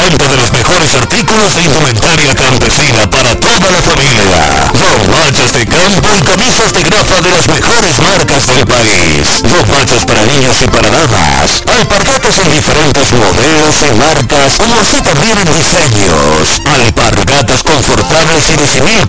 venta de los mejores artículos de indumentaria campesina para toda la familia. Formachas de campo y camisas de grafa de las mejores marcas del país. Formachas para niños y para damas. Alpargatas en diferentes modelos y marcas y así también en diseños. Alpargatas confortables y de 100.000